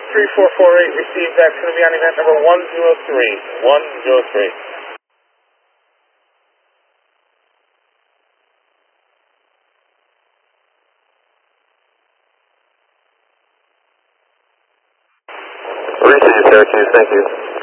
3448 received. That's going to be on event number 103. 103. Received, Syracuse. Thank you.